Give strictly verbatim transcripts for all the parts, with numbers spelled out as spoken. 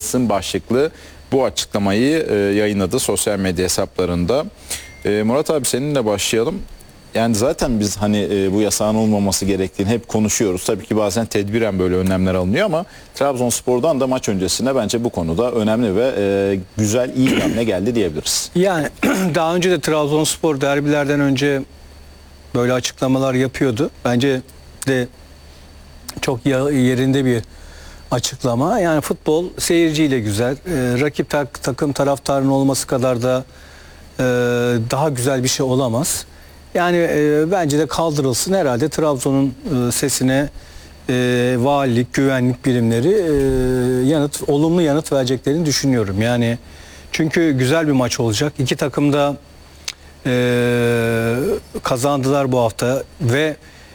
basın başlıklı bu açıklamayı e, yayınladı sosyal medya hesaplarında. E, Murat abi seninle başlayalım. Yani zaten biz hani e, bu yasağın olmaması gerektiğini hep konuşuyoruz. Tabii ki bazen tedbiren böyle önlemler alınıyor ama Trabzonspor'dan da maç öncesinde bence bu konuda önemli ve e, güzel, iyi bir hamle geldi diyebiliriz. Yani daha önce de Trabzonspor derbilerden önce böyle açıklamalar yapıyordu. Bence de çok yerinde bir açıklama. Yani futbol seyirciyle güzel. E, rakip tak, takım taraftarının olması kadar da e, daha güzel bir şey olamaz. Yani e, bence de kaldırılsın. Herhalde Trabzon'un e, sesine e, valilik, güvenlik birimleri e, yanıt, olumlu yanıt vereceklerini düşünüyorum. Yani çünkü güzel bir maç olacak. İki takım da e, kazandılar bu hafta ve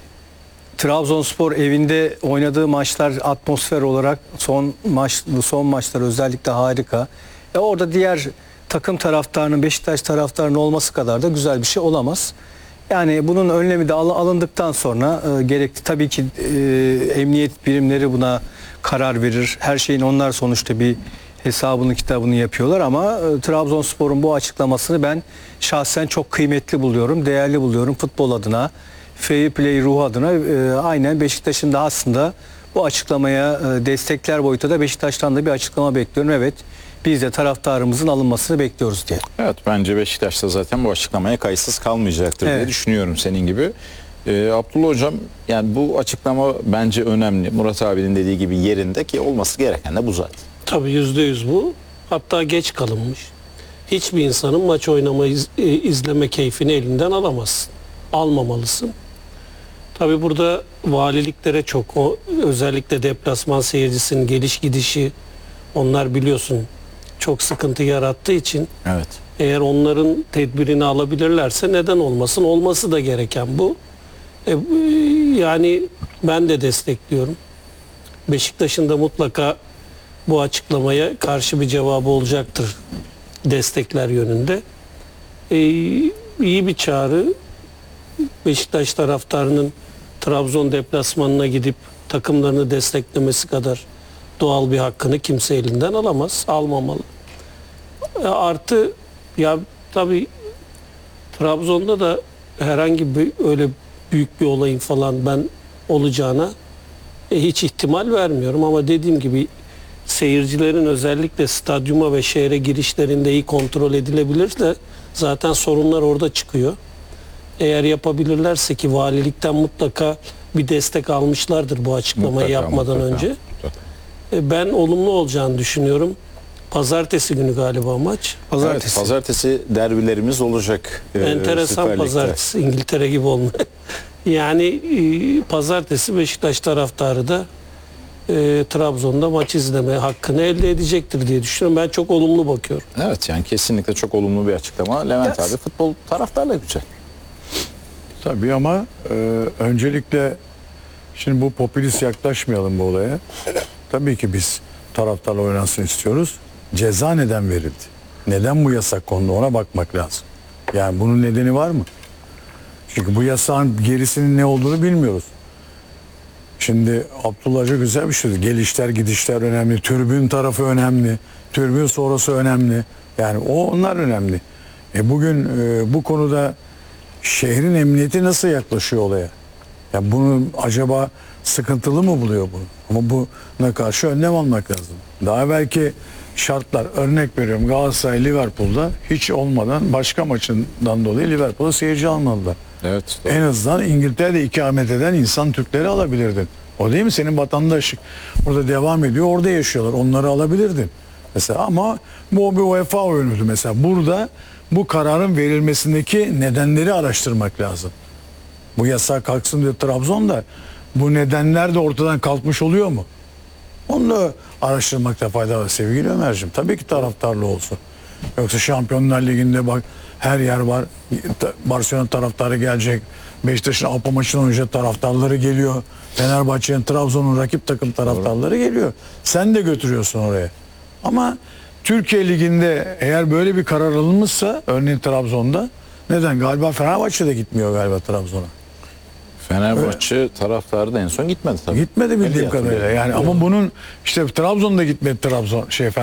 Trabzonspor evinde oynadığı maçlar atmosfer olarak son maç son maçlar özellikle harika. E orada diğer takım taraftarının, Beşiktaş taraftarının olması kadar da güzel bir şey olamaz. Yani bunun önlemi de alındıktan sonra e, gerekli tabii ki e, emniyet birimleri buna karar verir. Her şeyin onlar sonuçta bir hesabını kitabını yapıyorlar ama e, Trabzonspor'un bu açıklamasını ben şahsen çok kıymetli buluyorum, değerli buluyorum futbol adına. Fair play ruhu adına e, aynen Beşiktaş'ın da aslında bu açıklamaya e, destekler boyutu da Beşiktaş'tan da bir açıklama bekliyorum. Evet, biz de taraftarımızın alınmasını bekliyoruz diye. Evet, bence Beşiktaş da zaten bu açıklamaya kayıtsız kalmayacaktır evet. diye düşünüyorum senin gibi. Ee, Abdullah Hocam, yani bu açıklama bence önemli. Murat abinin dediği gibi yerinde ki olması gereken de bu zaten. Tabii yüzde yüz bu. Hatta geç kalınmış. Hiçbir insanın maç oynama, iz, e, izleme keyfini elinden alamazsın. Almamalısın. Tabii burada valiliklere çok, o özellikle deplasman seyircisinin geliş gidişi, onlar biliyorsun çok sıkıntı yarattığı için evet. eğer onların tedbirini alabilirlerse neden olmasın? Olması da gereken bu. E, yani ben de destekliyorum. Beşiktaş'ın da mutlaka bu açıklamaya karşı bir cevabı olacaktır destekler yönünde. E, iyi bir çağrı. Beşiktaş taraftarının Trabzon deplasmanına gidip takımlarını desteklemesi kadar doğal bir hakkını kimse elinden alamaz, almamalı. E, artı ya tabii Trabzon'da da herhangi bir öyle büyük bir olayın falan ben olacağına e, hiç ihtimal vermiyorum ama dediğim gibi seyircilerin özellikle stadyuma ve şehre girişlerinde iyi kontrol edilebilirse zaten sorunlar orada çıkıyor. Eğer yapabilirlerse ki valilikten mutlaka bir destek almışlardır bu açıklamayı mutlaka, yapmadan mutlaka, önce. Mutlaka. E, ben olumlu olacağını düşünüyorum. Pazartesi günü galiba maç. Pazartesi, evet, pazartesi derbilerimiz olacak. Enteresan e, pazartesi, İngiltere gibi olmuyor. Yani e, pazartesi Beşiktaş taraftarı da e, Trabzon'da maç izleme hakkını elde edecektir diye düşünüyorum. Ben çok olumlu bakıyorum. Evet, yani kesinlikle çok olumlu bir açıklama. Levent yes. abi, futbol taraftarla güzel. Tabii ama e, öncelikle şimdi bu popülist yaklaşmayalım bu olaya. Tabii ki biz taraftarla oynansın istiyoruz. Ceza neden verildi? Neden bu yasak kondu, ona bakmak lazım. Yani bunun nedeni var mı? Çünkü bu yasağın gerisinin ne olduğunu bilmiyoruz. Şimdi Abdullah Hoca güzel bir şey dedi. Gelişler gidişler önemli. Tribün tarafı önemli. Tribün sonrası önemli. Yani o onlar önemli. E bugün e, bu konuda şehrin emniyeti nasıl yaklaşıyor olaya? Ya bunu acaba sıkıntılı mı buluyor bunu? Ama buna karşı önlem almak lazım. Daha belki şartlar, örnek veriyorum, Galatasaray Liverpool'da hiç olmadan başka maçından dolayı Liverpool'a seyirci almadılar. Evet. Doğru. En azından İngiltere'de ikamet eden insan Türkleri alabilirdin. O değil mi? Senin vatandaşlık orada devam ediyor, orada yaşıyorlar. Onları alabilirdin. Mesela ama bu bir UEFA oyunudu mesela. Burada bu kararın verilmesindeki nedenleri araştırmak lazım. Bu yasak kalksın diyor Trabzon'da. Bu nedenler de ortadan kalkmış oluyor mu? Onu da araştırmakta fayda var sevgili Ömerciğim. Tabii ki taraftarlı olsun. Yoksa Şampiyonlar Ligi'nde bak her yer var. Barcelona taraftarı gelecek. Beşiktaş'ın Avrupa maçını oynayacak taraftarları geliyor. Fenerbahçe'nin, Trabzon'un rakip takım taraftarları geliyor. Sen de götürüyorsun oraya. Ama Türkiye Ligi'nde eğer böyle bir karar alınmışsa, örneğin Trabzon'da, neden? Galiba Fenerbahçe gitmiyor galiba Trabzon'a. Fenerbahçe evet. taraftarı da en son gitmedi tabii. Gitmedi bildiğim kadarıyla. Yani evet. Ama bunun işte Trabzon'da gitmedi Trabzon şey